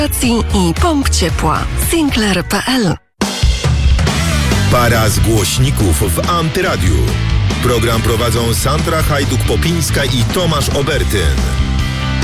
i pomp ciepła. Sinclair.pl. Para z głośników w Antyradiu. Program prowadzą Sandra Hajduk-Popińska i Tomasz Obertyn.